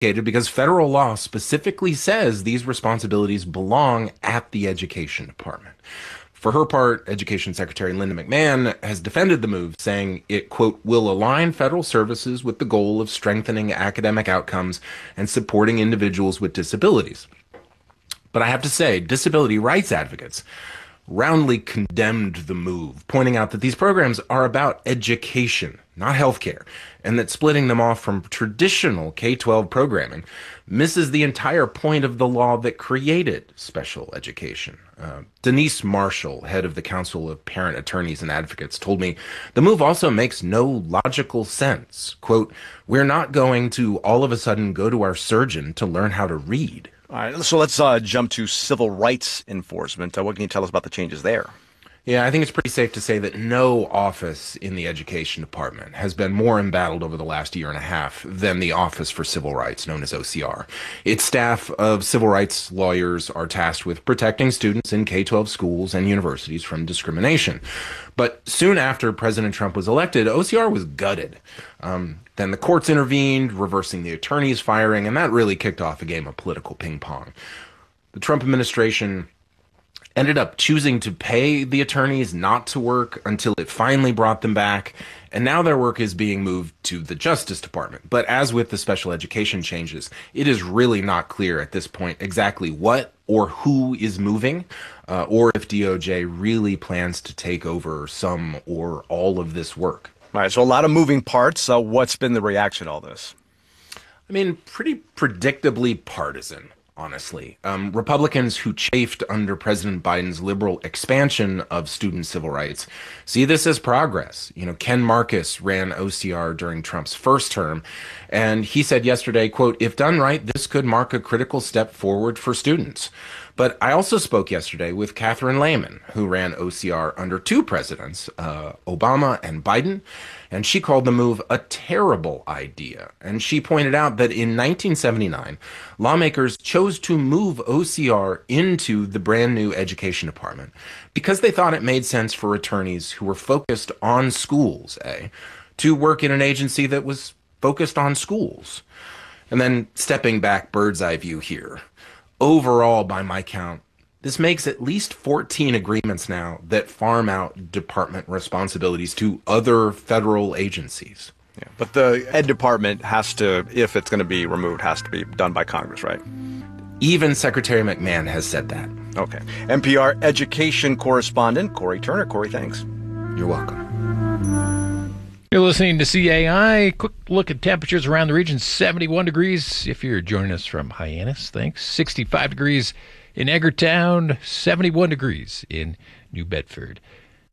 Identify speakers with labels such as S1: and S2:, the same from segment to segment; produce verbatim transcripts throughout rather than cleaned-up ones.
S1: because federal law specifically says these responsibilities belong at the Education Department. For her part, Education Secretary Linda McMahon has defended the move, saying it, quote, will align federal services with the goal of strengthening academic outcomes and supporting individuals with disabilities. But I have to say, disability rights advocates roundly condemned the move, pointing out that these programs are about education, not healthcare, and that splitting them off from traditional K twelve programming misses the entire point of the law that created special education. Uh, Denise Marshall, head of the Council of Parent Attorneys and Advocates, told me the move also makes no logical sense. Quote, we're not going to all of a sudden go to our surgeon to learn how to read.
S2: All right, so let's uh, jump to civil rights enforcement. Uh, what can you tell us about the changes there?
S1: Yeah, I think it's pretty safe to say that no office in the Education Department has been more embattled over the last year and a half than the Office for Civil Rights, known as O C R. Its staff of civil rights lawyers are tasked with protecting students in K twelve schools and universities from discrimination. But soon after President Trump was elected, O C R was gutted. Um, then the courts intervened, reversing the attorney's firing, and that really kicked off a game of political ping pong. The Trump administration ended up choosing to pay the attorneys not to work until it finally brought them back, and now their work is being moved to the Justice Department. But as with the special education changes, it is really not clear at this point exactly what or who is moving, uh, or if D O J really plans to take over some or all of this work.
S2: All right, so a lot of moving parts. Uh, what's been the reaction to all this?
S1: I mean, pretty predictably partisan. Honestly, um, Republicans who chafed under President Biden's liberal expansion of student civil rights see this as progress. You know, Ken Marcus ran O C R during Trump's first term, and he said yesterday, quote, if done right, this could mark a critical step forward for students. But I also spoke yesterday with Catherine Lehman, who ran O C R under two presidents, uh, Obama and Biden, and she called the move a terrible idea. And she pointed out that in nineteen seventy-nine, lawmakers chose to move O C R into the brand new Education Department because they thought it made sense for attorneys who were focused on schools, eh, to work in an agency that was focused on schools. And then stepping back bird's eye view here. Overall, by my count, this makes at least fourteen agreements now that farm out department responsibilities to other federal agencies.
S2: Yeah, but the Ed Department has to, if it's going to be removed, has to be done by Congress, right?
S1: Even Secretary McMahon has said that.
S2: Okay. N P R education correspondent Corey Turner. Corey, thanks.
S1: You're welcome.
S3: You're listening to C A I. Quick look at temperatures around the region. seventy-one degrees if you're joining us from Hyannis. Thanks. sixty-five degrees in Edgartown. seventy-one degrees in New Bedford.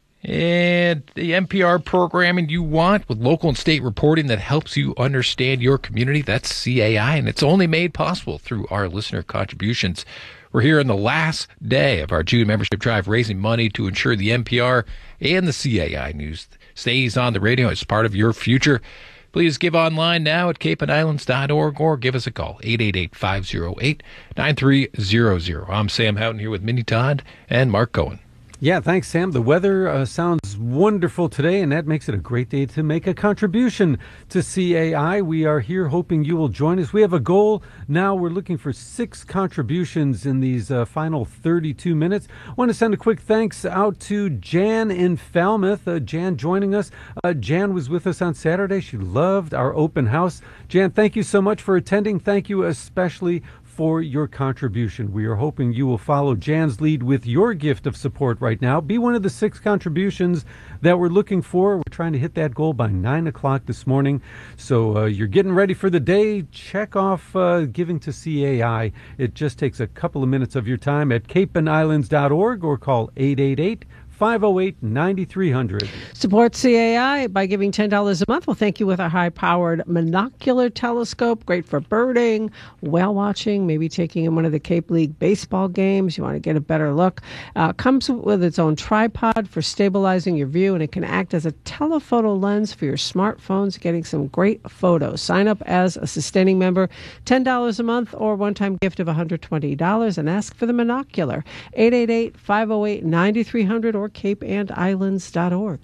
S3: And the N P R programming you want with local and state reporting that helps you understand your community. That's C A I, and it's only made possible through our listener contributions. We're here on the last day of our June membership drive, raising money to ensure the N P R and the C A I news stays on the radio as part of your future. Please give online now at cape and islands dot org or give us a call, eight eight eight, five oh eight, nine three zero zero. I'm Sam Houghton here with Minnie Todd and Mark Cohen.
S4: Yeah, thanks, Sam. The weather uh, sounds wonderful today, and that makes it a great day to make a contribution to C A I. We are here hoping you will join us. We have a goal now. We're looking for six contributions in these uh, final thirty-two minutes. I want to send a quick thanks out to Jan in Falmouth. Uh, Jan joining us. Uh, Jan was with us on Saturday. She loved our open house. Jan, thank you so much for attending. Thank you especially for your contribution. We are hoping you will follow Jan's lead with your gift of support right now. Be one of the six contributions that we're looking for. We're trying to hit that goal by nine o'clock this morning. So uh, you're getting ready for the day. Check off uh, giving to C A I. It just takes a couple of minutes of your time at cape and islands dot org or call eight eight eight, five oh eight, nine three hundred.
S5: Support C A I by giving ten dollars a month. We'll thank you with our high-powered monocular telescope. Great for birding, whale watching, maybe taking in one of the Cape League baseball games. You want to get a better look. Uh, comes with its own tripod for stabilizing your view, and it can act as a telephoto lens for your smartphones, getting some great photos. Sign up as a sustaining member, ten dollars a month or one-time gift of one hundred twenty dollars, and ask for the monocular. eight eight eight, five oh eight, nine three hundred or cape and islands dot org.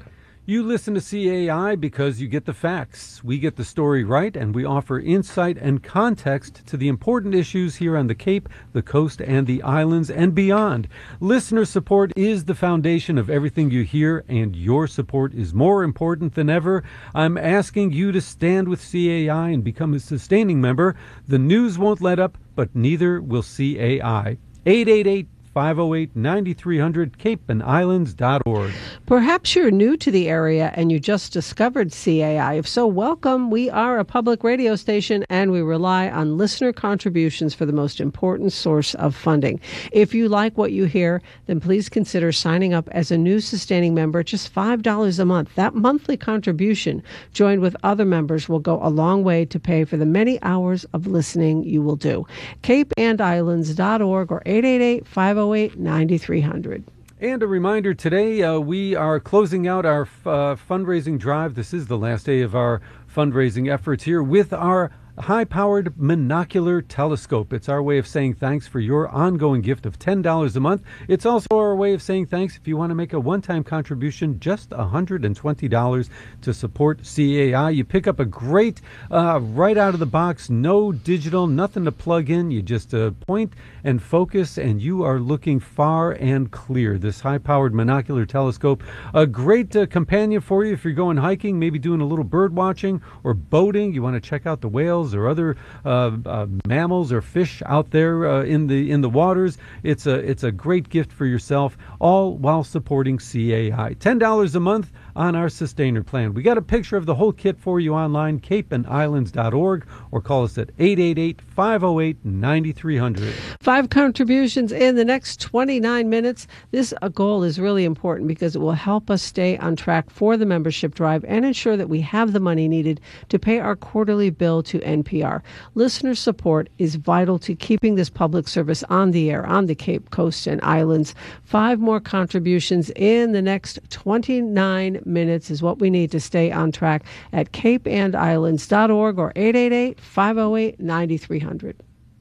S4: You listen to C A I because you get the facts. We get the story right, and we offer insight and context to the important issues here on the Cape, the coast, and the islands, and beyond. Listener support is the foundation of everything you hear, and your support is more important than ever. I'm asking you to stand with C A I and become a sustaining member. The news won't let up, but neither will C A I. eight eight eight, five oh eight, nine three hundred, cape and islands dot org.
S5: Perhaps you're new to the area and you just discovered C A I. If so, welcome. We are a public radio station and we rely on listener contributions for the most important source of funding. If you like what you hear, then please consider signing up as a new sustaining member, just five dollars a month. That monthly contribution, joined with other members, will go a long way to pay for the many hours of listening you will do. cape and islands dot org or eight eight eight, five oh eight, nine three hundred.
S4: And a reminder today, uh, we are closing out our uh, fundraising drive. This is the last day of our fundraising efforts here with our high-powered monocular telescope. It's our way of saying thanks for your ongoing gift of ten dollars a month. It's also our way of saying thanks if you want to make a one-time contribution, just one hundred twenty dollars to support C A I. You pick up a great, uh, right out of the box, no digital, nothing to plug in. You just uh, point and focus, and you are looking far and clear. This high-powered monocular telescope, a great uh, companion for you if you're going hiking, maybe doing a little bird watching or boating. You want to check out the whales or other uh, uh, mammals or fish out there uh, in the in the waters. It's a it's a great gift for yourself, all while supporting C A I. ten dollars a month on our sustainer plan. We got a picture of the whole kit for you online, cape and islands dot org, or call us at eight eight eight, five oh eight, nine three hundred.
S5: Five contributions in the next twenty-nine minutes. This uh, goal is really important because it will help us stay on track for the membership drive and ensure that we have the money needed to pay our quarterly bill to N P R. Listener support is vital to keeping this public service on the air on the Cape, Coast, and Islands. Five more contributions in the next twenty-nine minutes is what we need to stay on track at cape and islands dot org or eight eight eight, five oh eight, nine three hundred.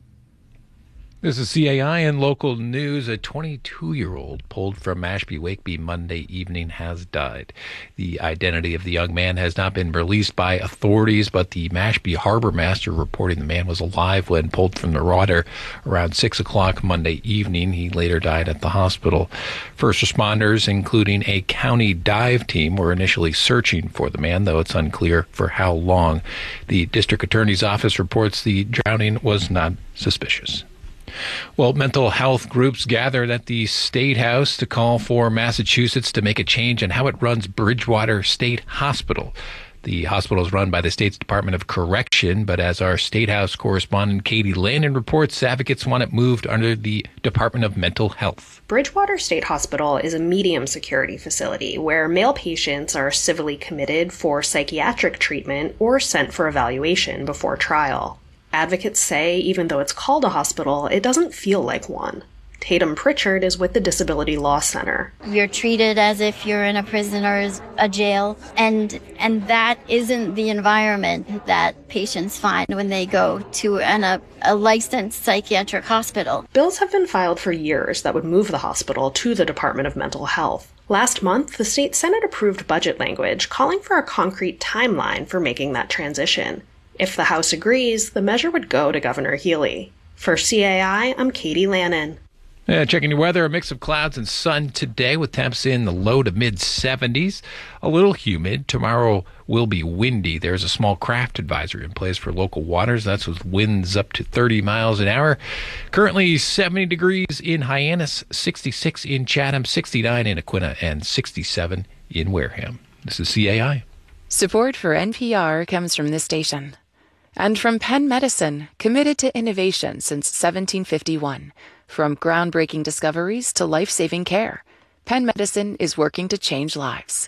S3: This is C A I and local news. A twenty-two-year-old pulled from Mashpee Wakeby Monday evening has died. The identity of the young man has not been released by authorities, but the Mashpee harbor master reporting the man was alive when pulled from the water around six o'clock Monday evening. He later died at the hospital. First responders, including a county dive team, were initially searching for the man, though it's unclear for how long. The district attorney's office reports the drowning was not suspicious. Well, mental health groups gathered at the State House to call for Massachusetts to make a change in how it runs Bridgewater State Hospital. The hospital is run by the state's Department of Correction, but as our State House correspondent Katie Landon reports, advocates want it moved under the Department of Mental Health.
S6: Bridgewater State Hospital is a medium security facility where male patients are civilly committed for psychiatric treatment or sent for evaluation before trial. Advocates say even though it's called a hospital, it doesn't feel like one. Tatum Pritchard is with the Disability Law Center.
S7: You're treated as if you're in a prison or a jail, and and that isn't the environment that patients find when they go to an, a, a licensed psychiatric hospital.
S6: Bills have been filed for years that would move the hospital to the Department of Mental Health. Last month, the state Senate approved budget language calling for a concrete timeline for making that transition. If the House agrees, the measure would go to Governor Healy. For C A I, I'm Katie Lannon.
S3: Uh, checking your weather, a mix of clouds and sun today with temps in the low to mid seventies. A little humid. Tomorrow will be windy. There's a small craft advisory in place for local waters. That's with winds up to thirty miles an hour. Currently seventy degrees in Hyannis, sixty-six in Chatham, sixty-nine in Aquinnah, and sixty-seven in Wareham. This is C A I.
S8: Support for N P R comes from this station. And from Penn Medicine, committed to innovation since seventeen fifty-one. From groundbreaking discoveries to life-saving care, Penn Medicine is working to change lives.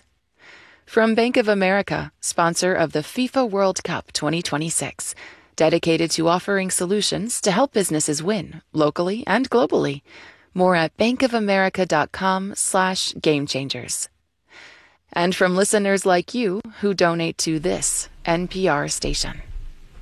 S8: From Bank of America, sponsor of the FIFA World Cup twenty twenty-six, dedicated to offering solutions to help businesses win, locally and globally. More at bankofamerica.com slash game changers. And from listeners like you who donate to this N P R station.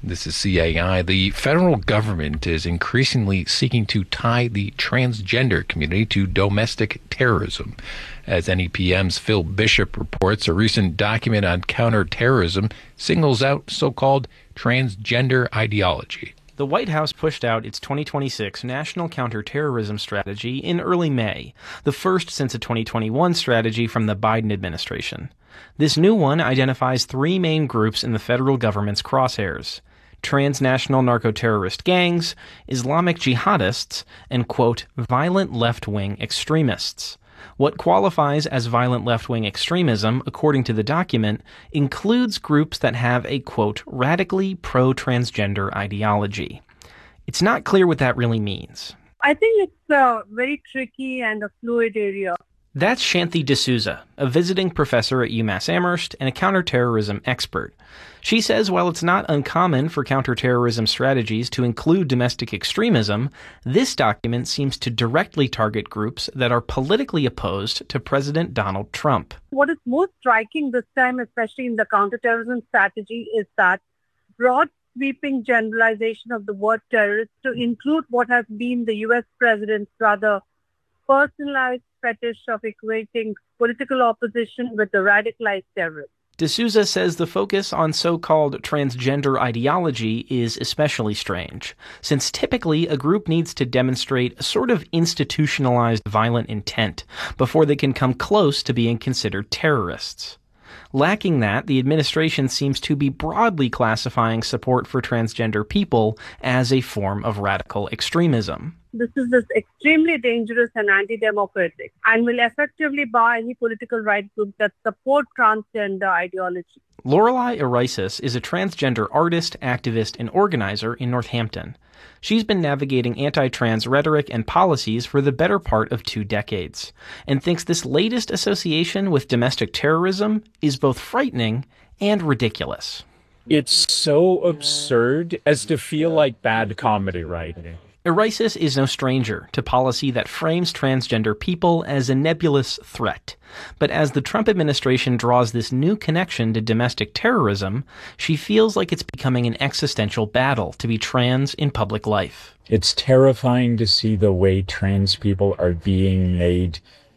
S3: This is C A I. The federal government is increasingly seeking to tie the transgender community to domestic terrorism. As N E P M's Phil Bishop reports, a recent document on counterterrorism singles out so-called transgender ideology.
S9: The White House pushed out its twenty twenty-six National Counterterrorism Strategy in early May, the first since a twenty twenty-one strategy from the Biden administration. This new one identifies three main groups in the federal government's crosshairs: transnational narco-terrorist gangs, Islamic jihadists, and, quote, violent left-wing extremists. What qualifies as violent left-wing extremism, according to the document, includes groups that have a, quote, radically pro-transgender ideology. It's not clear what that really means.
S10: I think it's a very tricky and a fluid area.
S9: That's Shanthi D'Souza, a visiting professor at UMass Amherst and a counterterrorism expert. She says while it's not uncommon for counterterrorism strategies to include domestic extremism, this document seems to directly target groups that are politically opposed to President Donald Trump.
S10: What is most striking this time, especially in the counterterrorism strategy, is that broad sweeping generalization of the word terrorist to include what has been the U S president's rather personalized fetish of equating political opposition with the radicalized terrorists.
S9: D'Souza says the focus on so-called transgender ideology is especially strange, since typically a group needs to demonstrate a sort of institutionalized violent intent before they can come close to being considered terrorists. Lacking that, the administration seems to be broadly classifying support for transgender people as a form of radical extremism.
S10: This is this extremely dangerous and anti-democratic and will effectively bar any political right group that support transgender ideology.
S9: Lorelei Arisis is a transgender artist, activist, and organizer in Northampton. She's been navigating anti-trans rhetoric and policies for the better part of two decades, and thinks this latest association with domestic terrorism is both frightening and ridiculous.
S11: It's so absurd as to feel like bad comedy writing.
S9: Arisis is no stranger to policy that frames transgender people as a nebulous threat. But as the Trump administration draws this new connection to domestic terrorism, she feels like it's becoming an existential battle to be trans in public life.
S11: It's terrifying to see the way trans people are being made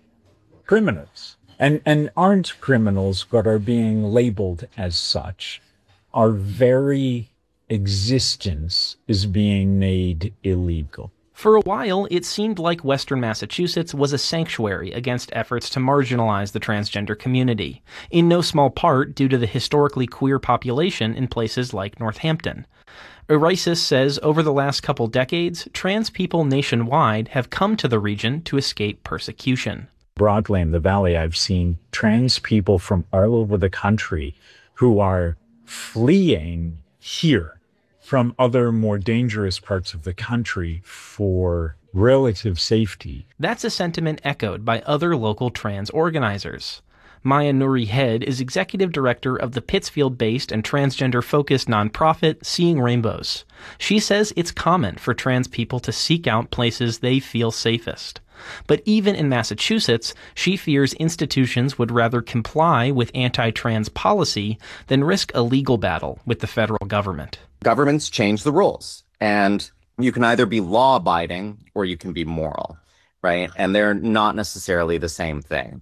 S11: criminals. And, and aren't criminals, but are being labeled as such. Our very existence is being made illegal.
S9: For a while, it seemed like Western Massachusetts was a sanctuary against efforts to marginalize the transgender community, in no small part due to the historically queer population in places like Northampton. Arisis says over the last couple decades, trans people nationwide have come to the region to escape persecution.
S11: Broadly in the Valley, I've seen trans people from all over the country who are fleeing here from other more dangerous parts of the country for relative safety.
S9: That's a sentiment echoed by other local trans organizers. Maya Nuri Head is executive director of the Pittsfield-based and transgender-focused nonprofit Seeing Rainbows. She says it's common for trans people to seek out places they feel safest. But even in Massachusetts, she fears institutions would rather comply with anti-trans policy than risk a legal battle with the federal government.
S12: Governments change the rules, and you can either be law-abiding or you can be moral, right? And they're not necessarily the same thing.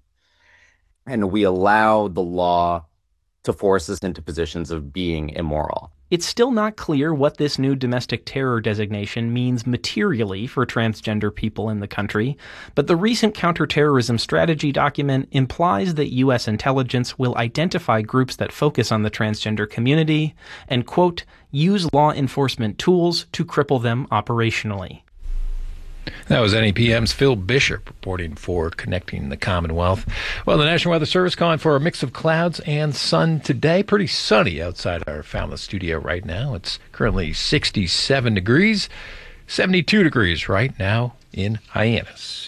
S12: And we allow the law to force us into positions of being immoral.
S9: It's still not clear what this new domestic terror designation means materially for transgender people in the country, but the recent counterterrorism strategy document implies that U S intelligence will identify groups that focus on the transgender community and, quote, use law enforcement tools to cripple them operationally.
S3: That was N E P M's Phil Bishop reporting for Connecting the Commonwealth. Well, the National Weather Service calling for a mix of clouds and sun today. Pretty sunny outside our Falmouth studio right now. It's currently sixty-seven degrees, seventy-two degrees right now in Hyannis.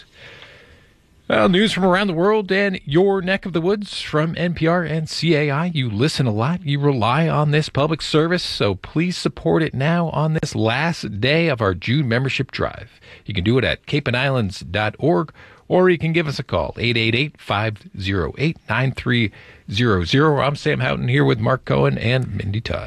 S3: Well, news from around the world and your neck of the woods from N P R and C A I. You listen a lot. You rely on this public service, so please support it now on this last day of our June membership drive. You can do it at cape and islands dot org, or you can give us a call, eight eight eight, five oh eight, nine three zero zero. I'm Sam Houghton here with Mark Cohen and Mindy Todd.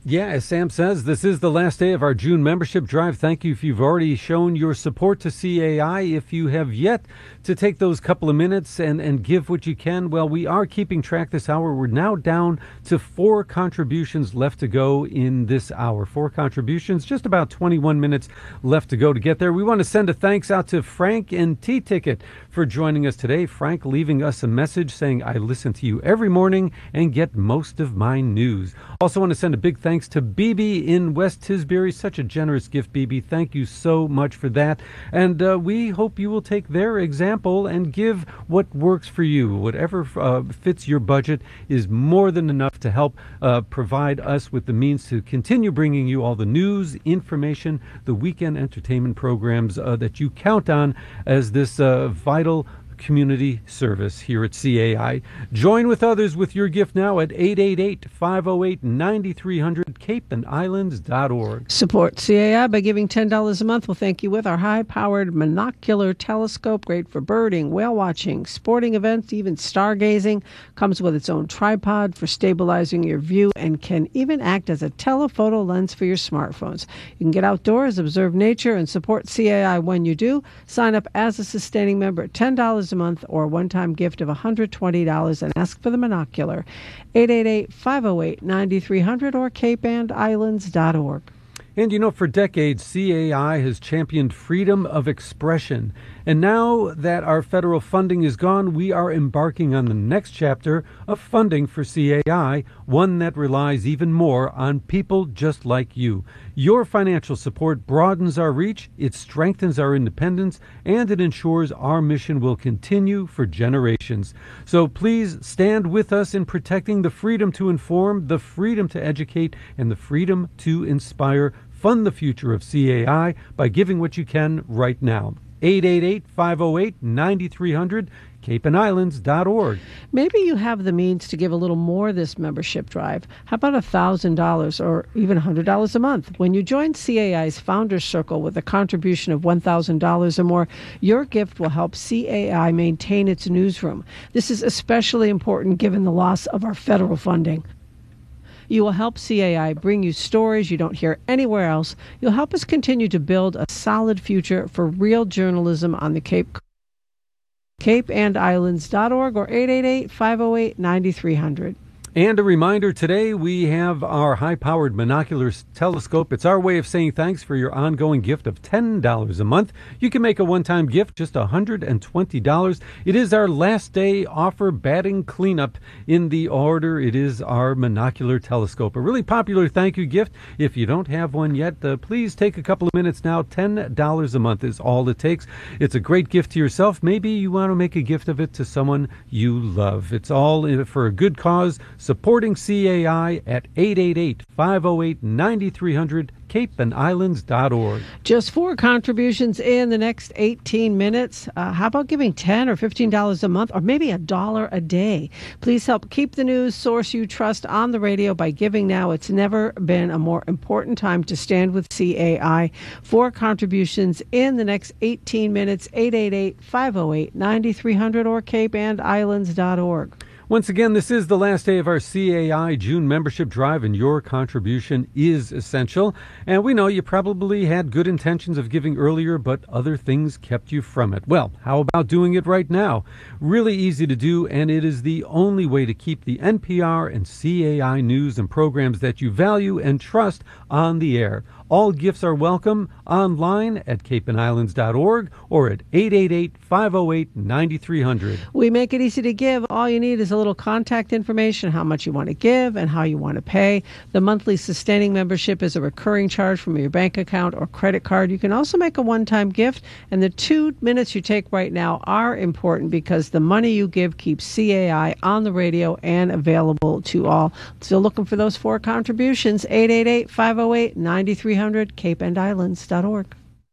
S4: Yeah, as Sam says, this is the last day of our June membership drive. Thank you if you've already shown your support to C A I. If you have yet to take those couple of minutes and, and give what you can, well, we are keeping track this hour. We're now down to four contributions left to go in this hour. Four contributions, just about twenty-one minutes left to go to get there. We want to send a thanks out to Frank and T-Ticket for joining us today. Frank leaving us a message saying, I listen to you every morning and get most of my news. Also want to send a big thanks to B B in West Tisbury. Such a generous gift, B B. Thank you so much for that. And uh, we hope you will take their example and give what works for you. Whatever uh, fits your budget is more than enough to help uh, provide us with the means to continue bringing you all the news, information, the weekend entertainment programs uh, that you count on as this uh, vital community service here at C A I. Join with others with your gift now at eight eight eight, five oh eight, nine three hundred, cape and islands dot org.
S5: Support C A I by giving ten dollars a month. We'll thank you with our high-powered monocular telescope, great for birding, whale watching, sporting events, even stargazing. Comes with its own tripod for stabilizing your view and can even act as a telephoto lens for your smartphones. You can get outdoors, observe nature, and support C A I when you do. Sign up as a sustaining member at ten dollars a month or a one-time gift of one hundred twenty dollars and ask for the monocular. eight eight eight, five oh eight, nine three hundred or cape and islands dot org.
S4: And you know, for decades, C A I has championed freedom of expression. And now that our federal funding is gone, we are embarking on the next chapter of funding for C A I, one that relies even more on people just like you. Your financial support broadens our reach, it strengthens our independence, and it ensures our mission will continue for generations. So please stand with us in protecting the freedom to inform, the freedom to educate, and the freedom to inspire. Fund the future of C A I by giving what you can right now. eight eight eight, five oh eight, nine three hundred, cape and islands dot org.
S5: Maybe you have the means to give a little more this membership drive. How about one thousand dollars or even one hundred dollars a month? When you join C A I's Founders Circle with a contribution of one thousand dollars or more, your gift will help C A I maintain its newsroom. This is especially important given the loss of our federal funding. You will help C A I bring you stories you don't hear anywhere else. You'll help us continue to build a solid future for real journalism on the Cape. cape and islands dot org or eight eight eight, five oh eight, nine three hundred.
S4: And a reminder, today we have our high-powered monocular telescope. It's our way of saying thanks for your ongoing gift of ten dollars a month. You can make a one-time gift, just one hundred twenty dollars. It is our last day offer batting cleanup in the order. It is our monocular telescope. A really popular thank you gift. If you don't have one yet, uh, please take a couple of minutes now. ten dollars a month is all it takes. It's a great gift to yourself. Maybe you want to make a gift of it to someone you love. It's all for a good cause. Supporting C A I at eight eight eight, five oh eight, nine three hundred, cape and islands dot org.
S5: Just four contributions in the next eighteen minutes. Uh, how about giving ten dollars or fifteen dollars a month or maybe a dollar a day? Please help keep the news source you trust on the radio by giving now. It's never been a more important time to stand with C A I. Four contributions in the next eighteen minutes. eight eight eight, five oh eight, nine three hundred or cape and islands dot org.
S4: Once again, this is the last day of our C A I June membership drive, and your contribution is essential. And we know you probably had good intentions of giving earlier, but other things kept you from it. Well, how about doing it right now? Really easy to do, and it is the only way to keep the N P R and C A I news and programs that you value and trust on the air. All gifts are welcome online at cape and islands dot org or at eight eight eight, five oh eight, nine three hundred.
S5: We make it easy to give. All you need is a little contact information, how much you want to give and how you want to pay. The monthly sustaining membership is a recurring charge from your bank account or credit card. You can also make a one-time gift, and the two minutes you take right now are important because the money you give keeps C A I on the radio and available to all. Still looking for those four contributions. eight eight eight, five oh eight, nine three hundred, cape and islands dot org.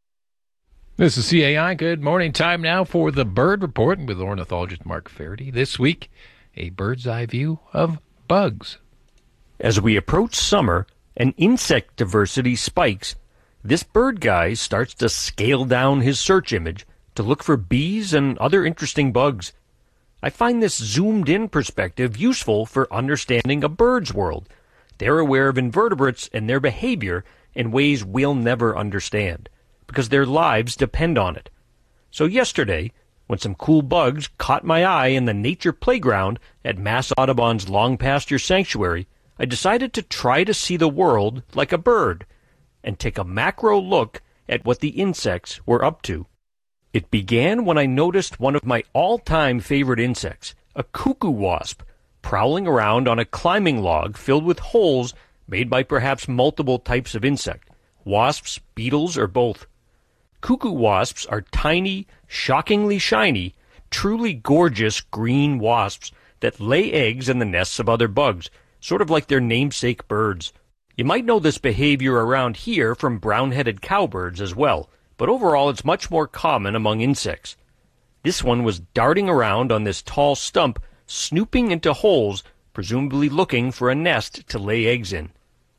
S3: This is C A I. Good morning. Time now for the Bird Report with ornithologist Mark Faraday. This week, a bird's eye view of bugs.
S13: As we approach summer and insect diversity spikes, this bird guy starts to scale down his search image to look for bees and other interesting bugs. I find this zoomed-in perspective useful for understanding a bird's world. they're aware of invertebrates and their behavior in ways we'll never understand, because their lives depend on it. So yesterday, when some cool bugs caught my eye in the nature playground at Mass Audubon's Long Pasture Sanctuary, I decided to try to see the world like a bird and take a macro look at what the insects were up to. It began when I noticed one of my all-time favorite insects, a cuckoo wasp, prowling around on a climbing log filled with holes made by perhaps multiple types of insect, wasps, beetles, or both. Cuckoo wasps are tiny, shockingly shiny, truly gorgeous green wasps that lay eggs in the nests of other bugs, sort of like their namesake birds. You might know this behavior around here from brown-headed cowbirds as well, but overall it's much more common among insects. This one was darting around on this tall stump, snooping into holes, presumably looking for a nest to lay eggs in.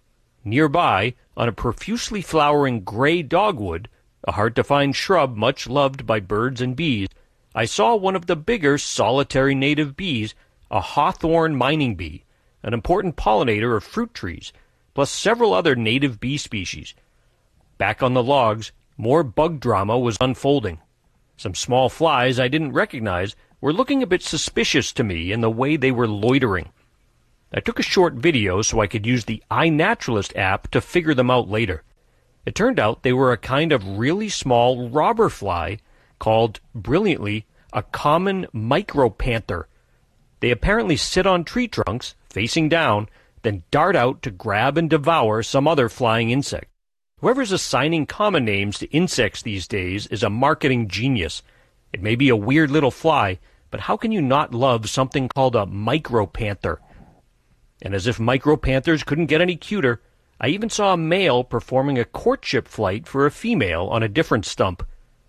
S13: Nearby, on a profusely flowering gray dogwood, a hard-to-find shrub much loved by birds and bees, I saw one of the bigger solitary native bees, a hawthorn mining bee, an important pollinator of fruit trees, plus several other native bee species. Back on the logs, more bug drama was unfolding. Some small flies I didn't recognize were looking a bit suspicious to me in the way they were loitering. I took a short video so I could use the iNaturalist app to figure them out later. It turned out they were a kind of really small robber fly called, brilliantly, a common micropanther. They apparently sit on tree trunks, facing down, then dart out to grab and devour some other flying insect. Whoever's assigning common names to insects these days is a marketing genius. It may be a weird little fly, but how can you not love something called a micropanther? And as if micropanthers couldn't get any cuter, I even saw a male performing a courtship flight for a female on a different stump.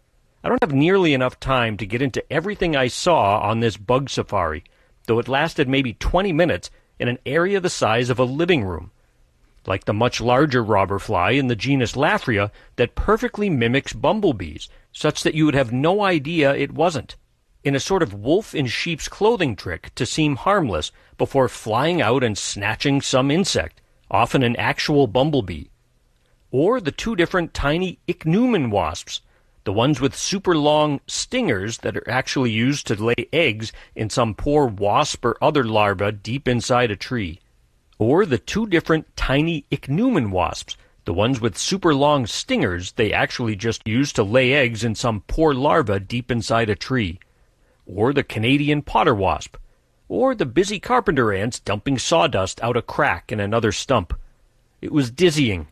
S13: I don't have nearly enough time to get into everything I saw on this bug safari, though it lasted maybe twenty minutes in an area the size of a living room. Like the much larger robber fly in the genus Laphria that perfectly mimics bumblebees, such that you would have no idea it wasn't, in a sort of wolf in sheep's clothing trick to seem harmless before flying out and snatching some insect, often an actual bumblebee. Or the two different tiny ichneumon wasps, the ones with super long stingers that are actually used to lay eggs in some poor wasp or other larva deep inside a tree. Or the two different tiny ichneumon wasps, the ones with super long stingers they actually just use to lay eggs in some poor larva deep inside a tree. Or the Canadian potter wasp. Or the busy carpenter ants dumping sawdust out a crack in another stump. It was dizzying.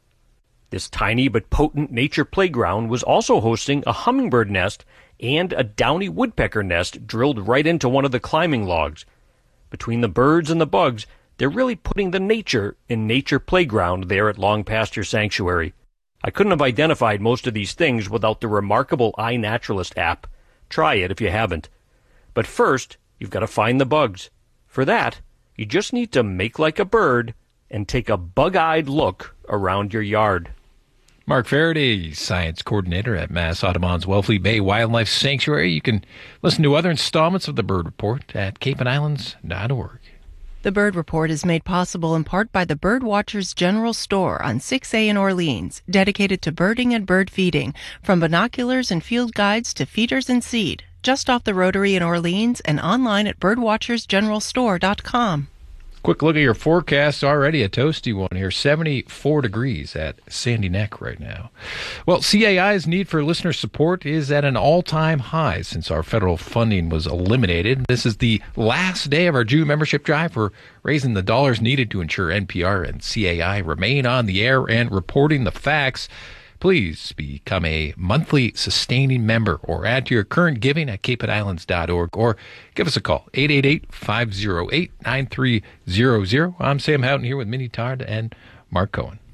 S13: This tiny but potent nature playground was also hosting a hummingbird nest and a downy woodpecker nest drilled right into one of the climbing logs. Between the birds and the bugs, they're really putting the nature in nature playground there at Long Pasture Sanctuary. I couldn't have identified most of these things without the remarkable iNaturalist app. Try it if you haven't. But first, you've got to find the bugs. For that, you just need to make like a bird and take a bug-eyed look around your yard.
S3: Mark Faraday, Science Coordinator at Mass Audubon's Wellfleet Bay Wildlife Sanctuary. You can listen to other installments of the Bird Report at cape and islands dot org.
S14: The Bird Report is made possible in part by the Birdwatchers General Store on six A in Orleans, dedicated to birding and bird feeding, from binoculars and field guides to feeders and seed, just off the Rotary in Orleans and online at birdwatchers general store dot com.
S3: Quick look at your forecast. Already a toasty one here, seventy-four degrees at Sandy Neck right now. Well, C A I's need for listener support is at an all-time high since our federal funding was eliminated. This is the last day of our June membership drive for raising the dollars needed to ensure N P R and C A I remain on the air and reporting the facts. Please become a monthly sustaining member or add to your current giving at cape and islands dot org or give us a call, eight eight eight, five oh eight, nine three zero zero. I'm Sam Houghton here with Minnie Todd and Mark Cohen.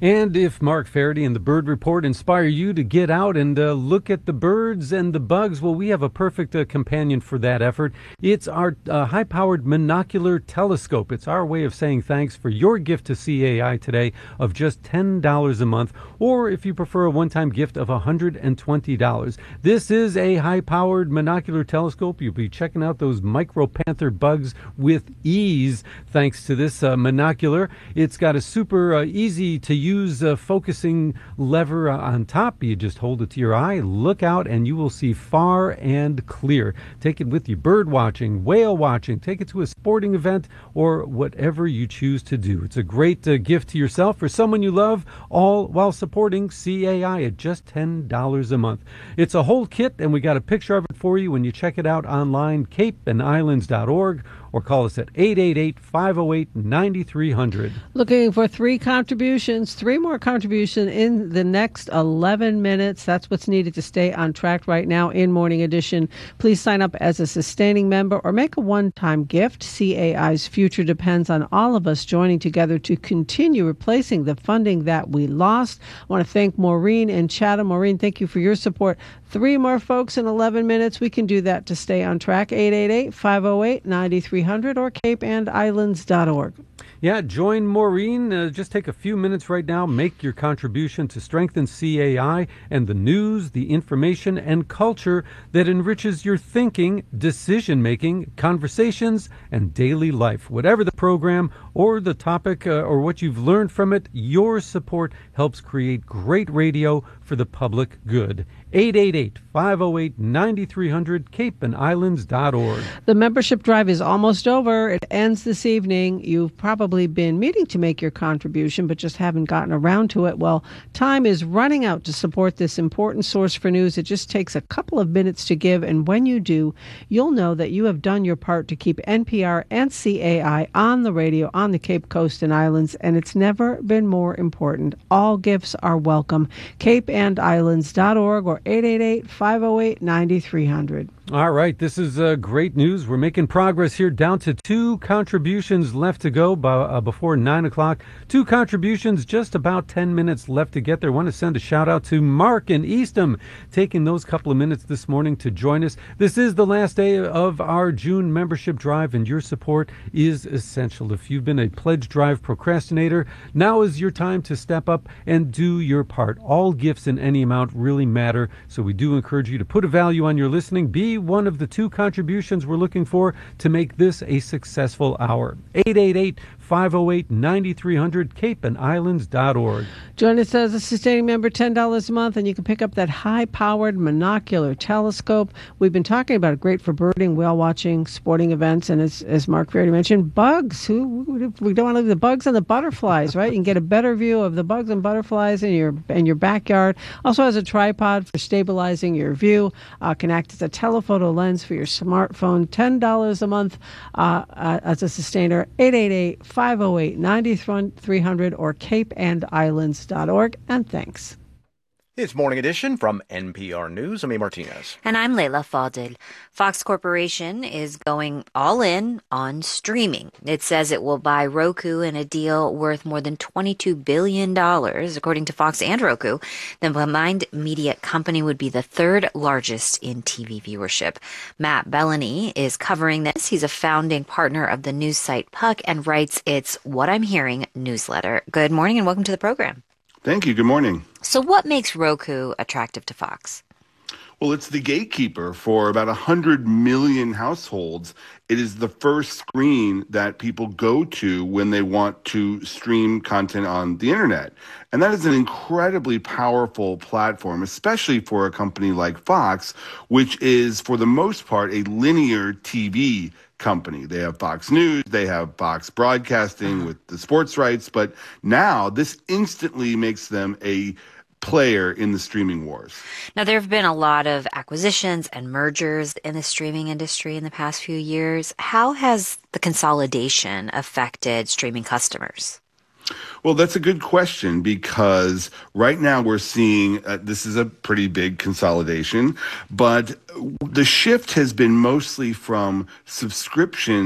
S4: And if Mark Faraday and the Bird Report inspire you to get out and uh, look at the birds and the bugs, well, we have a perfect uh, companion for that effort. It's our uh, high-powered monocular telescope. It's our way of saying thanks for your gift to C A I today of just ten dollars a month, or if you prefer a one-time gift of one hundred twenty dollars. This is a high-powered monocular telescope. You'll be checking out those micropanther bugs with ease thanks to this uh, monocular. It's got a super uh, easy-to-use uh, focusing lever uh, on top. You just hold it to your eye, look out, and you will see far and clear. Take it with you bird watching, whale watching, take it to a sporting event, or whatever you choose to do. It's a great uh, gift to yourself or someone you love, all while supporting C A I at just ten dollars a month. It's a whole kit, and we got a picture of it for you when you check it out online, cape and islands dot org, or call us at eight eight eight, five oh eight, nine three hundred.
S5: Looking for three contributions, three more contributions in the next eleven minutes. That's what's needed to stay on track right now in Morning Edition. Please sign up as a sustaining member or make a one-time gift. C A I's future depends on all of us joining together to continue replacing the funding that we lost. I want to thank Maureen in Chatham. Maureen, thank you for your support. Three more folks in eleven minutes. We can do that to stay on track. eight eight eight, five oh eight, nine three hundred or cape and islands dot org.
S4: Yeah, join Maureen. Uh, just take a few minutes right now. Make your contribution to strengthen C A I and the news, the information, and culture that enriches your thinking, decision-making, conversations, and daily life. Whatever the program or the topic uh, or what you've learned from it, your support helps create great radio for the public good. eight eight eight, five oh eight, nine three hundred, cape and islands dot org.
S5: The membership drive is almost over. It ends this evening. You've probably been meaning to make your contribution, but just haven't gotten around to it. Well, time is running out to support this important source for news. It just takes a couple of minutes to give, and when you do, you'll know that you have done your part to keep N P R and C A I on the radio on the Cape Coast and Islands, and it's never been more important. All gifts are welcome. cape and islands dot org or eight eight eight, five oh eight, nine three hundred.
S4: All right, this is uh, great news. We're making progress here, down to two contributions left to go by, uh, before nine o'clock. Two contributions, just about ten minutes left to get there. I want to send a shout out to Mark in Eastham, taking those couple of minutes this morning to join us. This is the last day of our June membership drive, and your support is essential. If you've been a pledge drive procrastinator, now is your time to step up and do your part. All gifts in any amount really matter, so we do encourage you to put a value on your listening. Be one of the two contributions we're looking for to make this a successful hour. eight eight eight, five oh eight, nine three hundred, cape and islands dot org.
S5: Join us as a sustaining member, ten dollars a month, and you can pick up that high-powered monocular telescope. We've been talking about it. Great for birding, whale watching, sporting events, and as, as Mark Faraday mentioned, bugs. Who We don't want to leave the bugs and the butterflies, right? You can get a better view of the bugs and butterflies in your in your backyard. Also has a tripod for stabilizing your view. Uh, can act as a telephoto lens for your smartphone. ten dollars a month uh, uh, as a sustainer. eight eight eight, five oh eight, nine three hundred or cape and islands dot org. And thanks.
S2: It's Morning Edition from N P R News. I'm A. Martinez.
S15: And I'm Leila Fadel. Fox Corporation is going all in on streaming. It says it will buy Roku in a deal worth more than twenty-two billion dollars. According to Fox and Roku, the combined media company would be the third largest in T V viewership. Matt Bellany is covering this. He's a founding partner of the news site Puck and writes its What I'm Hearing newsletter. Good morning and welcome to the program.
S16: Thank you. Good morning.
S15: So what makes Roku attractive to Fox?
S16: Well, it's the gatekeeper for about one hundred million households. It is the first screen that people go to when they want to stream content on the internet. And that is an incredibly powerful platform, especially for a company like Fox, which is, for the most part, a linear T V company. They have Fox News, they have Fox Broadcasting with the sports rights, but now this instantly makes them a player in the streaming wars.
S15: Now, there have been a lot of acquisitions and mergers in the streaming industry in the past few years. How has the consolidation affected streaming customers?
S16: Well, that's a good question, because right now we're seeing uh, this is a pretty big consolidation, but the shift has been mostly from subscription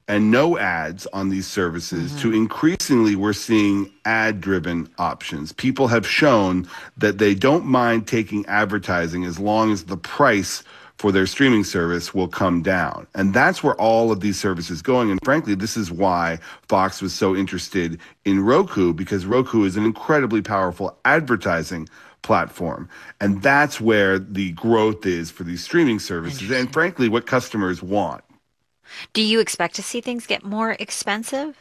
S16: and no ads on these services mm-hmm. to increasingly we're seeing ad-driven options. People have shown that they don't mind taking advertising as long as the price for their streaming service will come down. And that's where all of these services going. And frankly, this is why Fox was so interested in Roku, because Roku is an incredibly powerful advertising platform. And that's where the growth is for these streaming services and frankly, what customers want.
S15: Do you expect to see things get more expensive?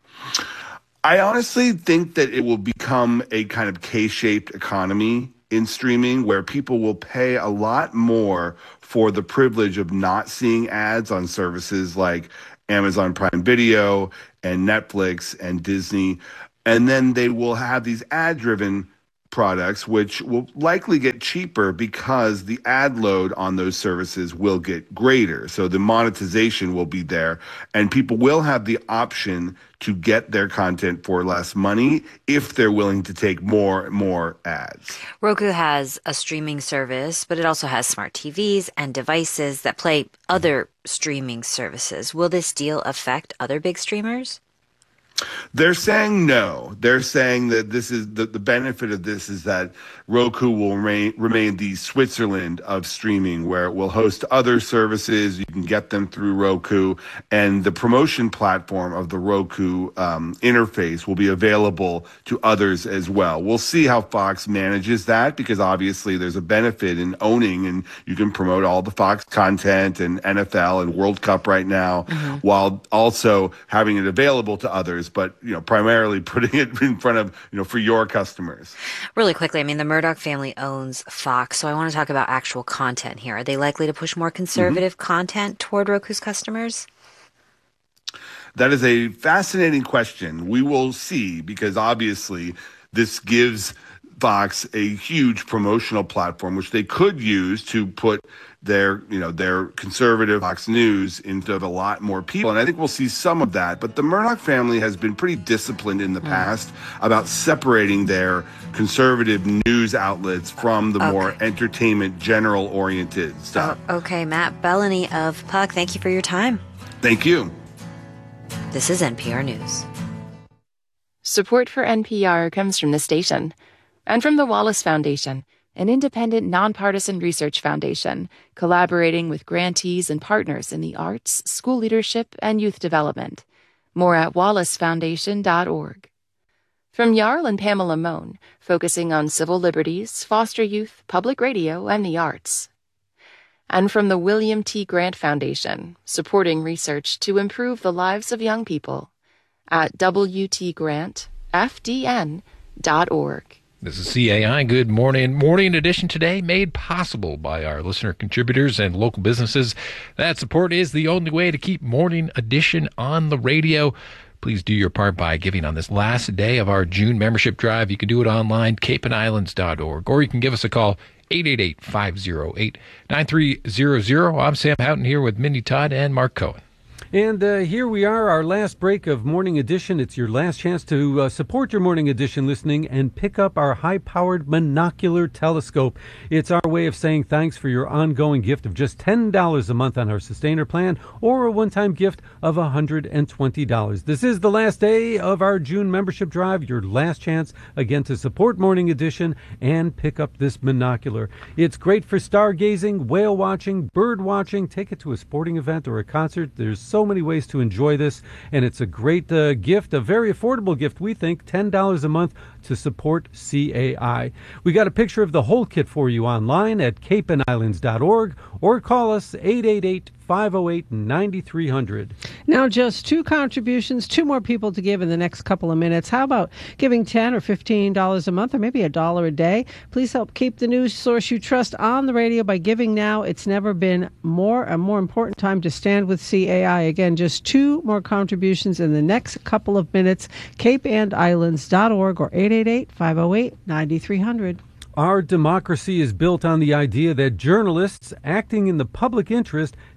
S16: I honestly think that it will become a kind of K-shaped economy in streaming where people will pay a lot more for the privilege of not seeing ads on services like Amazon Prime Video and Netflix and Disney. And then they will have these ad-driven products, which will likely get cheaper because the ad load on those services will get greater. So the monetization will be there, and people will have the option to get their content for less money if they're willing to take more and more ads.
S15: Roku has a streaming service, but it also has smart T Vs and devices that play other streaming services. Will this deal affect other big streamers?
S16: They're saying no. They're saying that this is the, the benefit of this is that Roku will remain, remain the Switzerland of streaming, where it will host other services. You can get them through Roku, and the promotion platform of the Roku um, interface will be available to others as well. We'll see how Fox manages that, because obviously there's a benefit in owning, and you can promote all the Fox content and N F L and World Cup right now, mm-hmm. while also having it available to others, but you know, primarily putting it in front of, you know, for your customers.
S15: Really quickly, I mean, the Murdoch family owns Fox, so I want to talk about actual content here. Are they likely to push more conservative mm-hmm. content toward Roku's customers?
S16: That is a fascinating question. We will see, because obviously this gives Fox a huge promotional platform, which they could use to put their, you know, their conservative Fox News into a lot more people. And I think we'll see some of that. But the Murdoch family has been pretty disciplined in the mm. past about separating their conservative news outlets from the okay. more entertainment, general-oriented stuff.
S15: Oh, okay, Matt Bellany of Puck, thank you for your time.
S16: Thank you.
S15: This is N P R News.
S8: Support for N P R comes from the station and from the Wallace Foundation, an independent, nonpartisan research foundation collaborating with grantees and partners in the arts, school leadership, and youth development. More at wallace foundation dot org. From Jarl and Pamela Mohn, focusing on civil liberties, foster youth, public radio, and the arts. And from the William T. Grant Foundation, supporting research to improve the lives of young people at w t grant f d n dot org.
S3: This is C A I. Good morning. Morning edition today, made possible by our listener contributors and local businesses. That support is the only way to keep Morning Edition on the radio. Please do your part by giving on this last day of our June membership drive. You can do it online, cape and islands dot org, or you can give us a call, eight eight eight, five oh eight, nine three zero zero. I'm Sam Houghton here with Mindy Todd and Mark Cohen.
S4: And uh, here we are, our last break of Morning Edition. It's your last chance to uh, support your Morning Edition listening and pick up our high-powered monocular telescope. It's our way of saying thanks for your ongoing gift of just ten dollars a month on our Sustainer plan, or a one-time gift of one hundred twenty dollars. This is the last day of our June membership drive, your last chance, again, to support Morning Edition and pick up this monocular. It's great for stargazing, whale watching, bird watching. Take it to a sporting event or a concert. There's so many ways to enjoy this, and it's a great uh, gift, a very affordable gift, we think, ten dollars a month to support C A I. We got a picture of the whole kit for you online at cape and islands dot org, or call us eight eight eight, five oh eight, nine three hundred.
S5: Now, just two contributions, two more people to give in the next couple of minutes. How about giving ten dollars or fifteen dollars a month, or maybe a dollar a day? Please help keep the news source you trust on the radio by giving now. It's never been more a more important time to stand with C A I. Again, just two more contributions in the next couple of minutes. cape and islands dot org or eight eight eight, five oh eight, nine three hundred.
S4: Our democracy is built on the idea that journalists acting in the public interest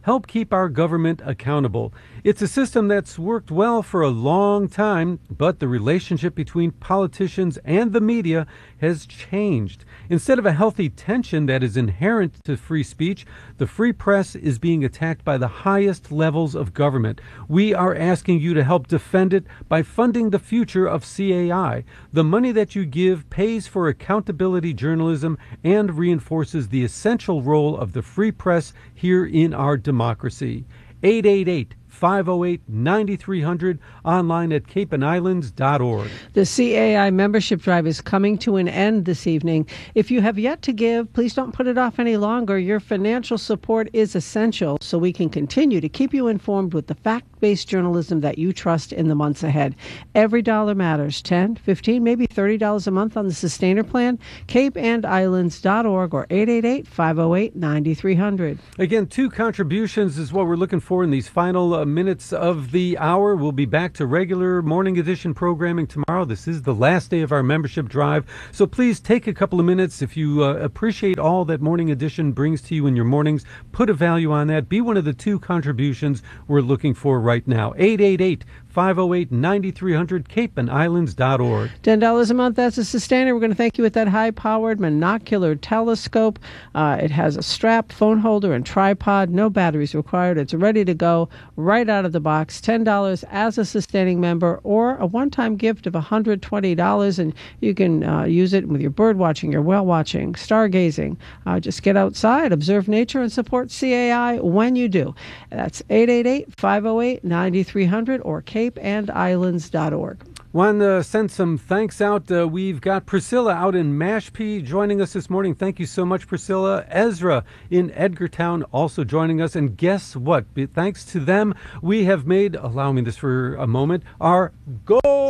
S4: help keep our government accountable. It's a system that's worked well for a long time, but the relationship between politicians and the media has changed. Instead of a healthy tension that is inherent to free speech, the free press is being attacked by the highest levels of government. We are asking you to help defend it by funding the future of C A I. The money that you give pays for accountability journalism and reinforces the essential role of the free press here in our democracy. eight eight eight, five oh eight, nine three hundred, online at cape and islands dot org.
S5: The C A I membership drive is coming to an end this evening. If you have yet to give, please don't put it off any longer. Your financial support is essential so we can continue to keep you informed with the fact-based journalism that you trust in the months ahead. Every dollar matters. ten, fifteen, maybe thirty dollars a month on the Sustainer Plan. cape and islands dot org or eight eight eight, five oh eight, nine three hundred.
S4: Again, two contributions is what we're looking for in these final uh, minutes of the hour. We'll be back to regular morning edition programming tomorrow. This is the last day of our membership drive, so please take a couple of minutes. If you uh, appreciate all that morning edition brings to you in your mornings, put a value on that. Be one of the two contributions we're looking for right now. eight eight eight, five oh eight, nine three hundred, cape and islands dot org.
S5: ten dollars a month, that's a Sustainer. We're going to thank you with that high-powered monocular telescope. Uh, it has a strap, phone holder, and tripod. No batteries required. It's ready to go right out of the box. ten dollars as a sustaining member or a one-time gift of one hundred twenty dollars, and you can uh, use it with your bird watching, your whale watching, stargazing. Uh, just get outside, observe nature, and support C A I when you do. That's eight eight eight, five oh eight, nine three hundred or cape and islands dot org.
S4: Want to send some thanks out. Uh, we've got Priscilla out in Mashpee joining us this morning. Thank you so much, Priscilla. Ezra in Edgartown also joining us. And guess what? Thanks to them, we have made, allow me this for a moment, our goal.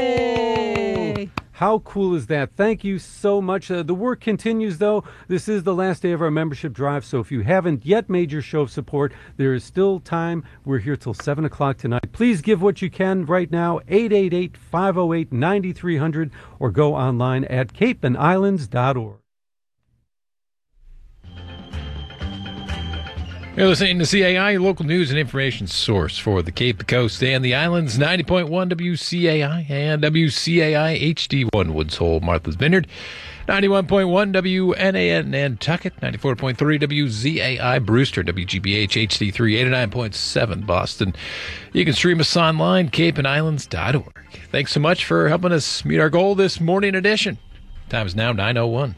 S5: Yay!
S4: How cool is that? Thank you so much. Uh, the work continues, though. This is the last day of our membership drive, so if you haven't yet made your show of support, there is still time. We're here till seven o'clock tonight. Please give what you can right now, eight eight eight, five oh eight, nine three hundred, or go online at cape and islands dot org.
S3: You're listening to C A I, your local news and information source for the Cape, the Coast, and the Islands. ninety point one W C A I and W C A I H D one Woods Hole, Martha's Vineyard. ninety-one point one W N A N Nantucket. ninety-four point three W Z A I Brewster. W G B H H D three. eighty-nine point seven Boston. You can stream us online, cape and islands dot org. Thanks so much for helping us meet our goal this morning edition. Time is now nine oh one.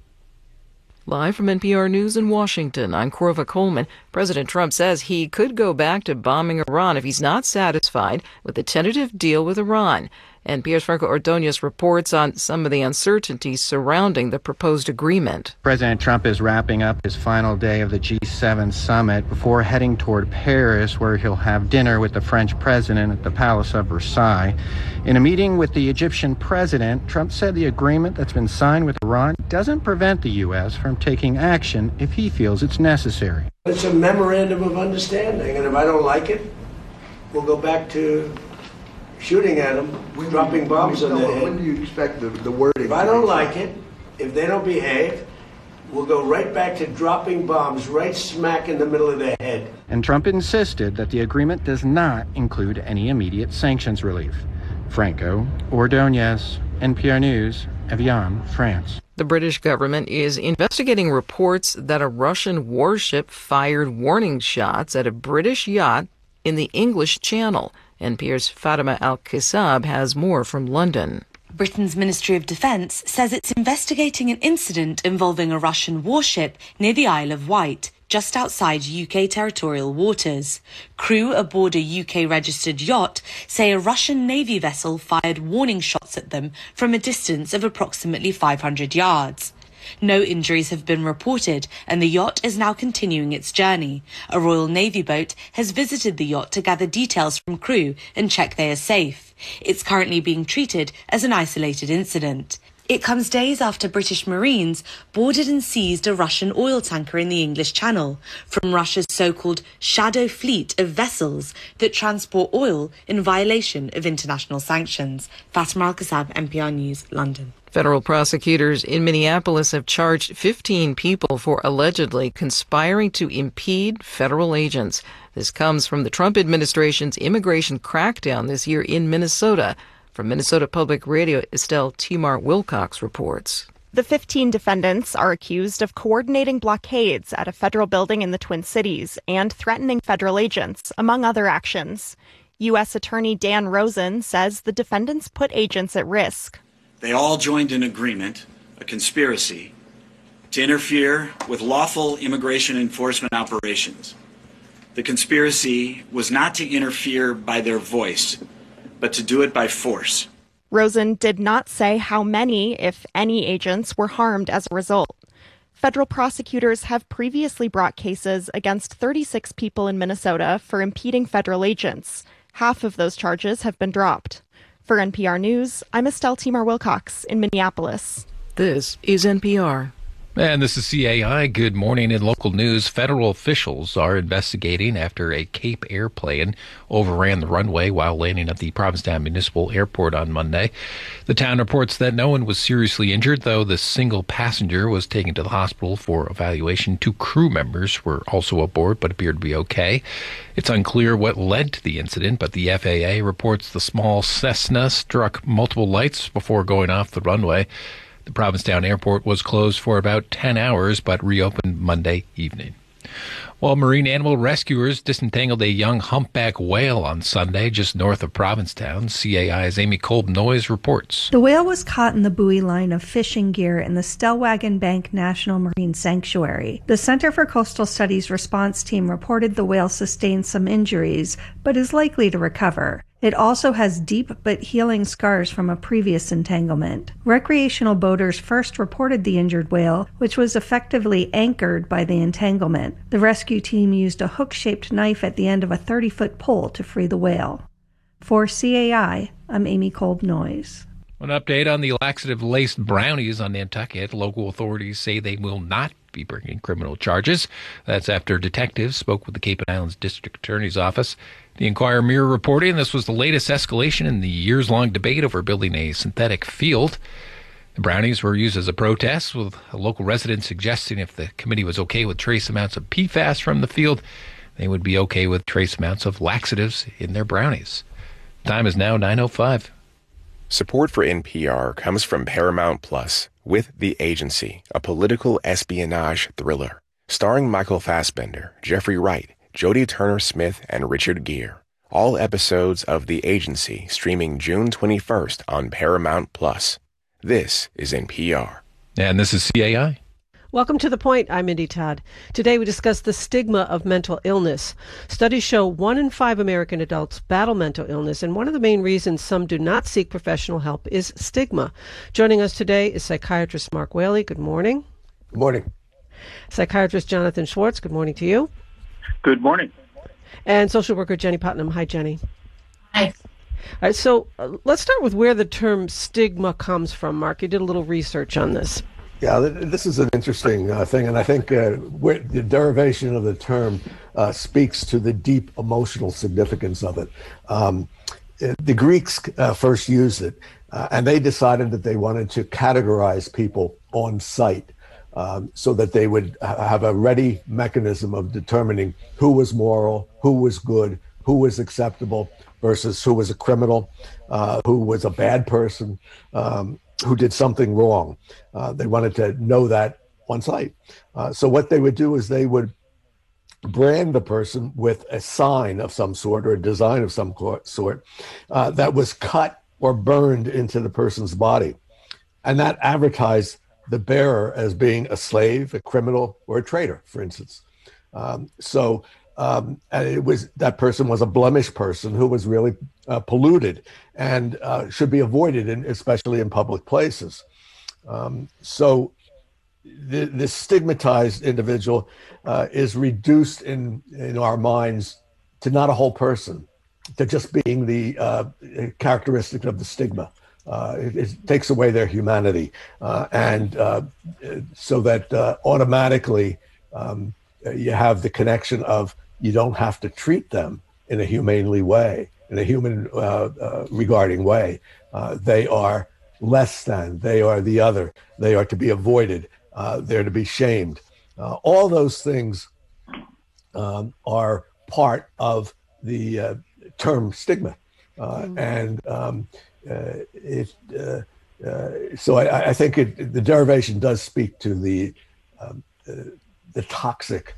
S17: Live from N P R News in Washington, I'm Corva Coleman. President Trump says he could go back to bombing Iran if he's not satisfied with the tentative deal with Iran. N P R's Franco Ordonez reports on some of the uncertainties surrounding the proposed agreement.
S18: President Trump is wrapping up his final day of the G seven summit before heading toward Paris, where he'll have dinner with the French president at the Palace of Versailles. In a meeting with the Egyptian president, Trump said the agreement that's been signed with Iran doesn't prevent the U S from taking action if he feels it's necessary.
S19: It's a memorandum of understanding, and if I don't like it, we'll go back to shooting at them, when dropping you, bombs on their head.
S20: When do you expect the, the wording?
S19: If I don't like it, if they don't behave, we'll go right back to dropping bombs right smack in the middle of their head.
S18: And Trump insisted that the agreement does not include any immediate sanctions relief. Franco Ordonez, N P R News, Evian, France.
S17: The British government is investigating reports that a Russian warship fired warning shots at a British yacht in the English Channel. N P R's Fatima Al-Qasab has more from London.
S21: Britain's Ministry of Defence says it's investigating an incident involving a Russian warship near the Isle of Wight, just outside U K territorial waters. Crew aboard a U K-registered yacht say a Russian Navy vessel fired warning shots at them from a distance of approximately five hundred yards. No injuries have been reported, and the yacht is now continuing its journey. A Royal Navy boat has visited the yacht to gather details from crew and check they are safe. It's currently being treated as an isolated incident. It comes days after British Marines boarded and seized a Russian oil tanker in the English Channel from Russia's so-called shadow fleet of vessels that transport oil in violation of international sanctions. Fatima Al-Qasab, N P R News, London.
S17: Federal prosecutors in Minneapolis have charged fifteen people for allegedly conspiring to impede federal agents. This comes from the Trump administration's immigration crackdown this year in Minnesota. From Minnesota Public Radio, Estelle Timar Wilcox reports.
S20: The fifteen defendants are accused of coordinating blockades at a federal building in the Twin Cities and threatening federal agents, among other actions. U S Attorney Dan Rosen says the defendants put agents at risk.
S22: They all joined an agreement, a conspiracy, to interfere with lawful immigration enforcement operations. The conspiracy was not to interfere by their voice, but to do it by force.
S20: Rosen did not say how many, if any, agents were harmed as a result. Federal prosecutors have previously brought cases against thirty-six people in Minnesota for impeding federal agents. Half of those charges have been dropped. For N P R News, I'm Estelle Timar Wilcox in Minneapolis.
S17: This is N P R.
S3: And this is C A I. Good morning. In local news, federal officials are investigating after a Cape airplane overran the runway while landing at the Provincetown Municipal Airport on Monday. The town reports that no one was seriously injured, though the single passenger was taken to the hospital for evaluation. Two crew members were also aboard but appeared to be okay. It's unclear what led to the incident, but the F A A reports the small Cessna struck multiple lights before going off the runway. The Provincetown Airport was closed for about ten hours, but reopened Monday evening. While marine animal rescuers disentangled a young humpback whale on Sunday just north of Provincetown, C A I's Amy Kolb-Noyes reports.
S23: The whale was caught in the buoy line of fishing gear in the Stellwagen Bank National Marine Sanctuary. The Center for Coastal Studies response team reported the whale sustained some injuries, but is likely to recover. It also has deep but healing scars from a previous entanglement. Recreational boaters first reported the injured whale, which was effectively anchored by the entanglement. The rescue team used a hook-shaped knife at the end of a thirty-foot pole to free the whale. For C A I, I'm Amy Kolb-Noyes.
S3: An update on the laxative-laced brownies on Nantucket. Local authorities say they will not be bringing criminal charges. That's after detectives spoke with the Cape and Islands District Attorney's Office. The Enquirer Mirror reporting this was the latest escalation in the years-long debate over building a synthetic field. The brownies were used as a protest, with a local resident suggesting if the committee was okay with trace amounts of P FAS from the field, they would be okay with trace amounts of laxatives in their brownies. Time is now nine oh five.
S24: Support for N P R comes from Paramount Plus, with The Agency, a political espionage thriller. Starring Michael Fassbender, Jeffrey Wright, Jodie Turner-Smith, and Richard Gere. All episodes of The Agency streaming June twenty-first on Paramount Plus. This is N P R.
S3: And this is C A I.
S5: Welcome to The Point. I'm Mindy Todd. Today we discuss the stigma of mental illness. Studies show one in five American adults battle mental illness, and one of the main reasons some do not seek professional help is stigma. Joining us today is psychiatrist Mark Whaley. Good morning.
S25: Good morning.
S5: Psychiatrist Jonathan Schwartz. Good morning to you.
S26: Good morning.
S5: And social worker Jenny Putnam. Hi, Jenny.
S27: Hi.
S5: All right, so uh, let's start with where the term stigma comes from. Mark, you did a little research on this.
S25: Yeah, this is an interesting uh, thing, and I think uh, where the derivation of the term uh, speaks to the deep emotional significance of it. Um, the Greeks uh, first used it, uh, and they decided that they wanted to categorize people on sight um, so that they would have a ready mechanism of determining who was moral, who was good, who was acceptable, versus who was a criminal, uh, who was a bad person, um, who did something wrong. Uh, they wanted to know that on sight. Uh, so what they would do is they would brand the person with a sign of some sort or a design of some sort uh, that was cut or burned into the person's body. And that advertised the bearer as being a slave, a criminal, or a traitor, for instance. Um, so Um, and it was that person was a blemished person who was really uh, polluted and uh, should be avoided, in, especially in public places. Um, so the, this stigmatized individual uh, is reduced in in our minds to not a whole person, to just being the uh, characteristic of the stigma. Uh, it, it takes away their humanity, uh, and uh, so that uh, automatically um, you have the connection of you don't have to treat them in a humanely way, in a human uh, uh, regarding way. Uh, they are less than, they are the other, they are to be avoided, uh, they're to be shamed. Uh, all those things um, are part of the uh, term stigma. Uh, mm. And um, uh, it, uh, uh, so I, I think it, the derivation does speak to the, um, uh, the toxic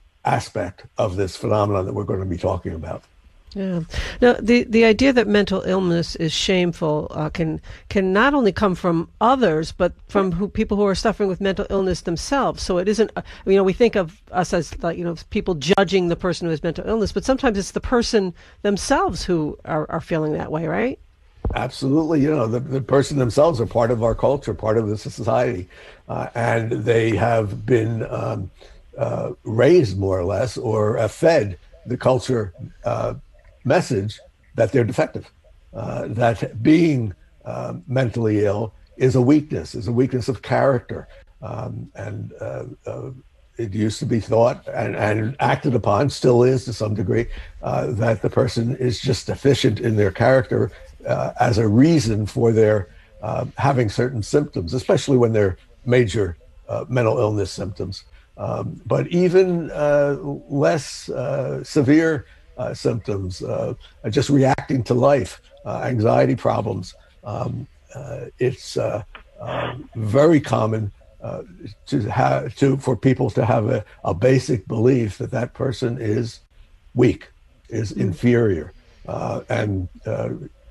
S25: aspect of this phenomenon that we're going to be talking about.
S5: Yeah. Now, the, the idea that mental illness is shameful uh, can can not only come from others, but from who, people who are suffering with mental illness themselves. So it isn't, uh, you know, we think of us as, like, you know, people judging the person who has mental illness, but sometimes it's the person themselves who are, are feeling that way, right?
S25: Absolutely. You know, the, the person themselves are part of our culture, part of the society, uh, and they have been um, uh, raised more or less, or uh, fed the culture uh, message that they're defective, uh, that being uh, mentally ill is a weakness, is a weakness of character. Um, and uh, uh, it used to be thought and, and acted upon, still is to some degree, uh, that the person is just deficient in their character uh, as a reason for their uh, having certain symptoms, especially when they're major uh, mental illness symptoms. Um, but even uh, less uh, severe Uh, symptoms, uh, just reacting to life, uh, anxiety problems. Um, uh, it's uh, uh, very common uh, to have to for people to have a, a basic belief that that person is weak, is inferior, uh, and uh,